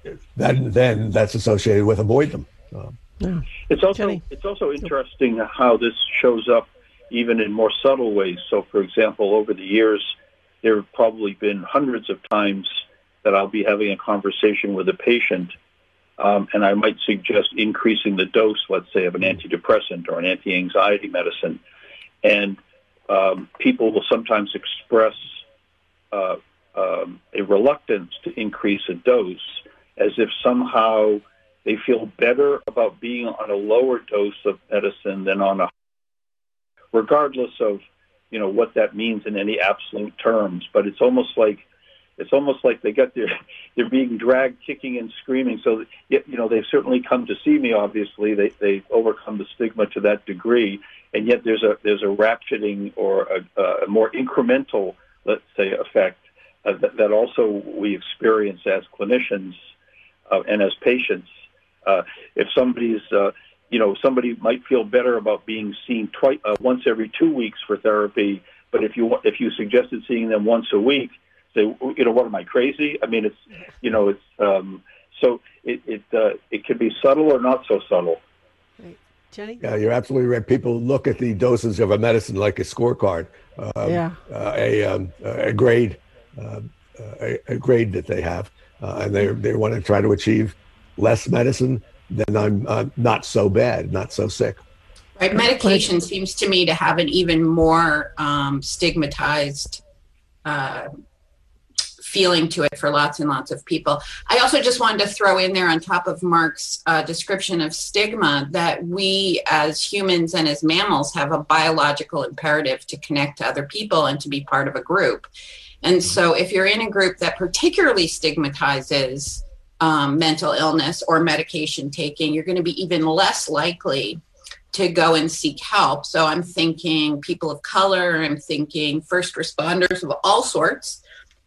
S25: then then that's associated with avoid them. Uh,
S5: yeah.
S1: It's also Jenny. It's also interesting how this shows up even in more subtle ways. So, for example, over the years, there have probably been hundreds of times that I'll be having a conversation with a patient, um, and I might suggest increasing the dose, let's say, of an antidepressant or an anti-anxiety medicine. And um, people will sometimes express uh, um, a reluctance to increase a dose, as if somehow they feel better about being on a lower dose of medicine than on a, regardless of you know, what that means in any absolute terms, but it's almost like, it's almost like they get their, they're being dragged kicking and screaming. So, you know, they've certainly come to see me, obviously, they, they've overcome the stigma to that degree. And yet there's a, there's a ratcheting or a, a more incremental, let's say, effect uh, that, that also we experience as clinicians uh, and as patients. Uh, if somebody's, uh, you know, somebody might feel better about being seen twice, uh, once every two weeks for therapy. But if you if you suggested seeing them once a week, say, you know, what am I, crazy? I mean, it's, you know, it's um, so it it uh, it can be subtle or not so subtle.
S5: Right. Jenny?
S25: Yeah, you're absolutely right. People look at the dosage of a medicine like a scorecard, um,
S5: yeah,
S25: uh, a um, a grade, uh, a, a grade that they have, uh, and they they want to try to achieve less medicine. Then I'm uh, not so bad, not so sick.
S6: Right. Medication seems to me to have an even more um, stigmatized uh, feeling to it for lots and lots of people. I also just wanted to throw in there on top of Mark's uh, description of stigma that we as humans and as mammals have a biological imperative to connect to other people and to be part of a group. And so if you're in a group that particularly stigmatizes Um, mental illness or medication taking, you're going to be even less likely to go and seek help. So I'm thinking people of color, I'm thinking first responders of all sorts.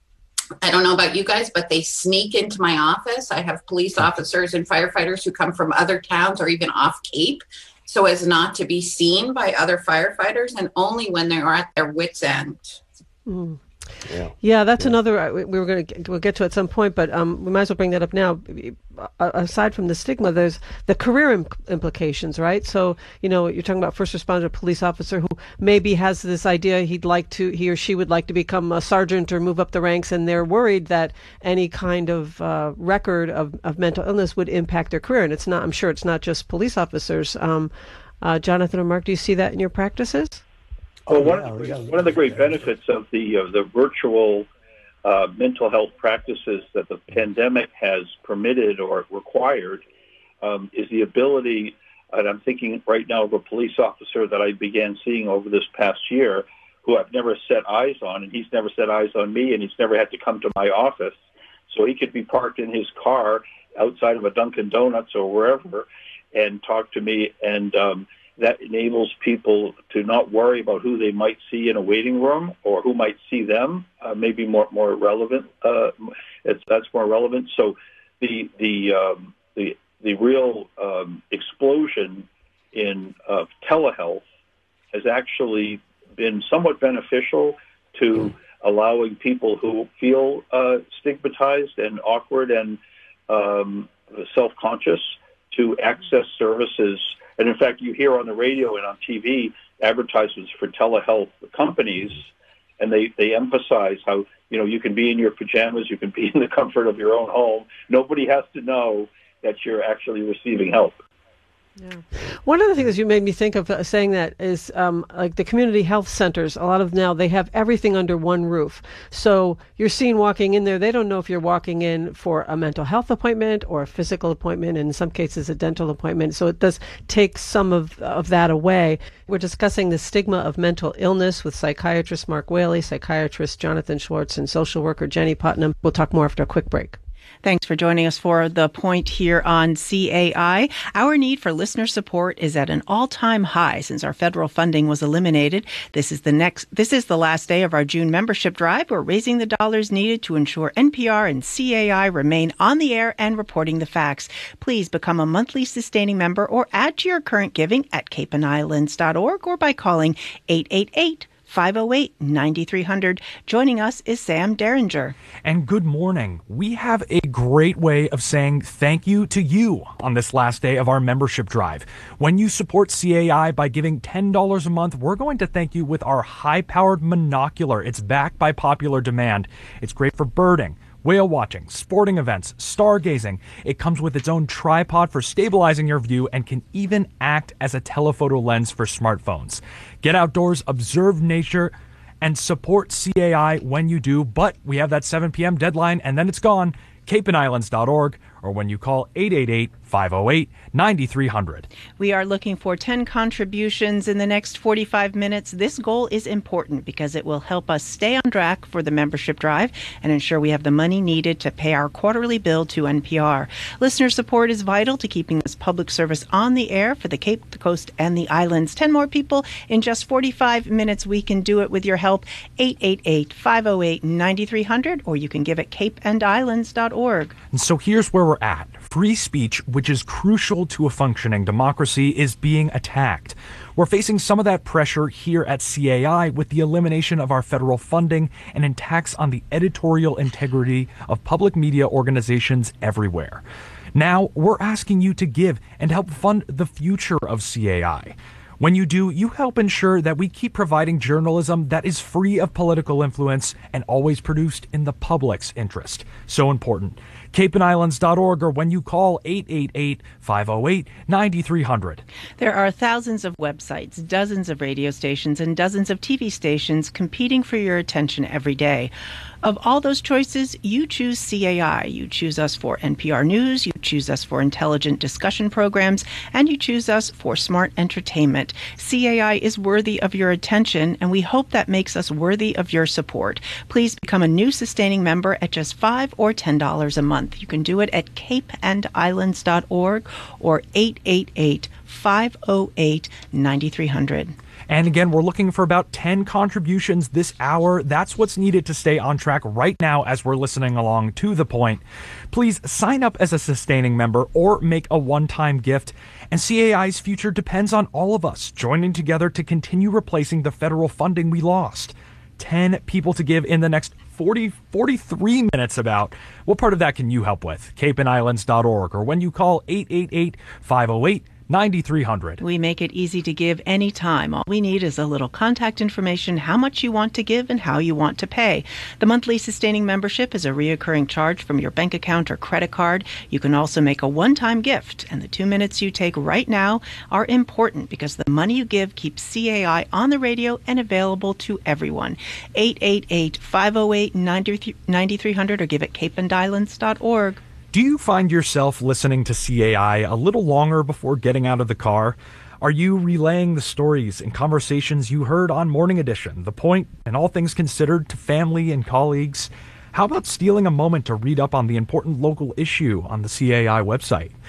S6: I don't know about you guys, but they sneak into my office. I have police officers and firefighters who come from other towns or even off Cape so as not to be seen by other firefighters, and only when they are at their wits' end.
S5: Mm.
S25: Yeah.
S5: yeah, that's yeah. another, we were going to, we'll get to at some point, but um, we might as well bring that up now. Aside from the stigma, there's the career imp- implications, right? So, you know, you're talking about first responder, police officer who maybe has this idea he'd like to, he or she would like to become a sergeant or move up the ranks, and they're worried that any kind of uh, record of, of mental illness would impact their career. And it's not, I'm sure it's not just police officers. Um, uh, Jonathan or Mark, do you see that in your practices?
S1: Well, one, of the, one of the great benefits of the uh, the virtual uh, mental health practices that the pandemic has permitted or required um, is the ability, and I'm thinking right now of a police officer that I began seeing over this past year who I've never set eyes on, and he's never set eyes on me, and he's never had to come to my office. So he could be parked in his car outside of a Dunkin' Donuts or wherever, and talk to me, and um, that enables people to not worry about who they might see in a waiting room or who might see them. Uh, maybe more more relevant. Uh, it's, that's more relevant. So the the um, the the real um, explosion in uh, telehealth has actually been somewhat beneficial to allowing people who feel uh, stigmatized and awkward and um, self-conscious to access services. And in fact, you hear on the radio and on T V advertisements for telehealth companies, and they, they emphasize how, you know, you can be in your pajamas, you can be in the comfort of your own home. Nobody has to know that you're actually receiving help.
S5: Yeah. One of the things you made me think of uh, saying that is um, like the community health centers. A lot of now they have everything under one roof. So you're seen walking in there. They don't know if you're walking in for a mental health appointment or a physical appointment, and in some cases a dental appointment. So it does take some of, of that away. We're discussing the stigma of mental illness with psychiatrist Mark Whaley, psychiatrist Jonathan Schwartz, and social worker Jenny Putnam. We'll talk more after a quick break.
S14: Thanks for joining us for The Point here on C A I. Our need for listener support is at an all-time high since our federal funding was eliminated. This is the next. This is the last day of our June membership drive. We're raising the dollars needed to ensure N P R and C A I remain on the air and reporting the facts. Please become a monthly sustaining member or add to your current giving at cape and islands dot org or by calling eight eight eight, five oh eight, nine three hundred. Joining us is Sam Derringer.
S7: And good morning. We have a great way of saying thank you to you on this last day of our membership drive. When you support C A I by giving ten dollars a month, we're going to thank you with our high-powered monocular. It's backed by popular demand. It's great for birding, whale watching, sporting events, stargazing. It comes with its own tripod for stabilizing your view and can even act as a telephoto lens for smartphones. Get outdoors, observe nature, and support C A I when you do, but we have that seven p.m. deadline and then it's gone. cape and islands dot org or when you call eight eight eight, five oh eight, nine three hundred.
S14: We are looking for ten contributions in the next forty-five minutes. This goal is important because it will help us stay on track for the membership drive and ensure we have the money needed to pay our quarterly bill to N P R. Listener support is vital to keeping this public service on the air for the Cape, the Coast, and the Islands. ten more people in just forty-five minutes. We can do it with your help. eight eight eight, five oh eight, nine three hundred, or you can give at cape and islands dot org.
S7: And so here's where we're at. Free speech, which is crucial to a functioning democracy, is being attacked. We're facing some of that pressure here at C A I with the elimination of our federal funding and attacks on the editorial integrity of public media organizations everywhere. Now, we're asking you to give and help fund the future of C A I. When you do, you help ensure that we keep providing journalism that is free of political influence and always produced in the public's interest. So important. cape and islands dot org or when you call eight eight eight, five oh eight, nine three hundred.
S14: There are thousands of websites, dozens of radio stations, and dozens of T V stations competing for your attention every day. Of all those choices, you choose C A I. You choose us for N P R News, you choose us for intelligent discussion programs, and you choose us for smart entertainment. C A I is worthy of your attention, and we hope that makes us worthy of your support. Please become a new sustaining member at just five dollars or ten dollars a month. You can do it at cape and islands dot org or eight eight eight, five oh eight, nine three hundred.
S7: And again, we're looking for about ten contributions this hour. That's what's needed to stay on track right now as we're listening along to The Point. Please sign up as a sustaining member or make a one-time gift. And C A I's future depends on all of us joining together to continue replacing the federal funding we lost. ten people to give in the next forty, forty-three minutes about. What part of that can you help with? cape and islands dot org or when you call eight eight eight, five oh eight, nine three hundred.
S14: We make it easy to give anytime. All we need is a little contact information, how much you want to give, and how you want to pay. The monthly sustaining membership is a reoccurring charge from your bank account or credit card. You can also make a one-time gift, and the two minutes you take right now are important because the money you give keeps C A I on the radio and available to everyone. eight eight eight, five oh eight, nine three hundred or give at cape and islands dot org.
S7: Do you find yourself listening to C A I a little longer before getting out of the car? Are you relaying the stories and conversations you heard on Morning Edition, The Point, and All Things Considered to family and colleagues? How about stealing a moment to read up on the important local issue on the C A I website?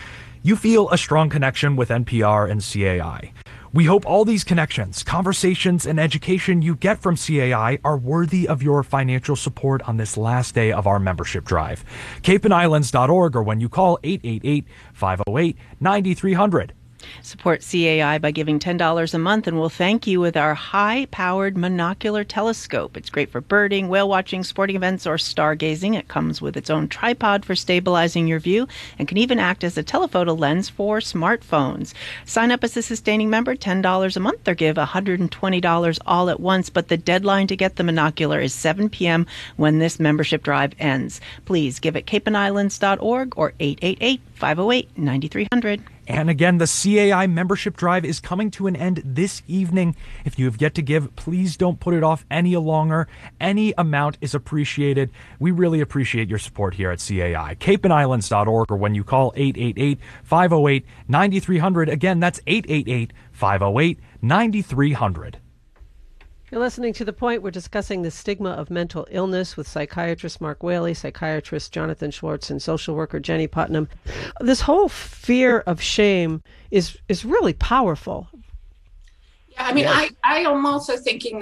S7: you feel a strong connection with N P R and C A I. We hope all these connections, conversations, and education you get from C A I are worthy of your financial support on this last day of our membership drive. cape and islands dot org or when you call eight eight eight, five oh eight, nine three hundred.
S14: Support C A I by giving ten dollars a month, and we'll thank you with our high-powered monocular telescope. It's great for birding, whale watching, sporting events, or stargazing. It comes with its own tripod for stabilizing your view and can even act as a telephoto lens for smartphones. Sign up as a sustaining member, ten dollars a month, or give one hundred twenty dollars all at once, but the deadline to get the monocular is seven p.m. when this membership drive ends. Please give at cape and islands dot org or eight eight eight, five oh eight, nine three hundred.
S7: And again, the C A I membership drive is coming to an end this evening. If you have yet to give, please don't put it off any longer. Any amount is appreciated. We really appreciate your support here at C A I. cape and islands dot org or when you call eight eight eight, five oh eight, nine three hundred. Again, that's eight eight eight, five oh eight, nine three hundred.
S5: You're listening to The Point. We're discussing the stigma of mental illness with psychiatrist Mark Whaley, psychiatrist Jonathan Schwartz, and social worker Jenny Putnam. This whole fear of shame is is really powerful.
S6: Yeah, I mean,
S5: Yes.
S6: I, I am also thinking